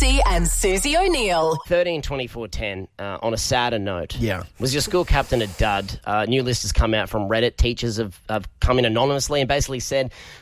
Massey and Susie O'Neill. 13, 24, 10, on a sadder note. Yeah. Was your school captain a dud? New list has come out from Reddit. Teachers have come in anonymously and basically said